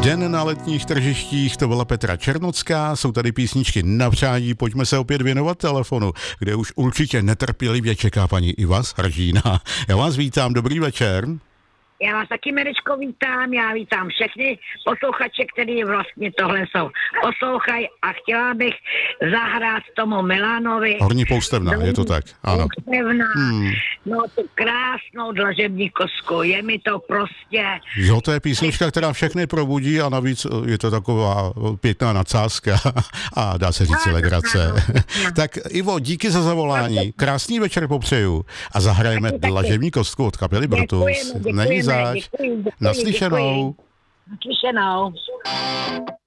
Den na letních tržištích, to byla Petra Černocká, jsou tady písničky na přání, pojďme se opět věnovat telefonu, kde už určitě netrpělivě čeká paní Iva z Hržína. Já vás vítám, dobrý večer. Já vás taky, Mirečko, vítám, já vítám všechny posluchače, který vlastně tohle jsou. Poslouchaj a chtěla bych zahrát tomu Milanovi. Horní Poustevna, je to tak, ano. Poustevna, no tu krásnou dlažební kosku, je mi to prostě... Jo, to je písnička, která všechny probudí a navíc je to taková pěkná nadsázka a dá se říct legrace. Tak Ivo, díky za zavolání, krásný večer popřeju a zahrajeme dlažební kostku od kapely Brutus. Není zač. Naslyšenou. Naslyšenou.